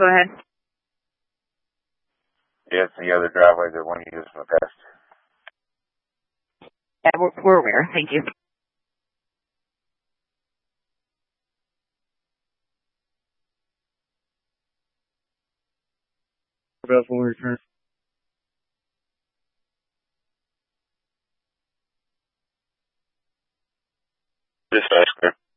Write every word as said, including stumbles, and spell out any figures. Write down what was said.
Go ahead. Yes, the other driveway that one you used in the past. Yeah, we're, we're aware. Thank you. Bells will return. Dispatch clear.